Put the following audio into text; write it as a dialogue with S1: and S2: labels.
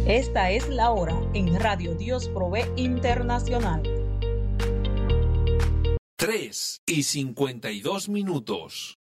S1: Esta es la hora en Radio Dios Provee Internacional.
S2: 3:52.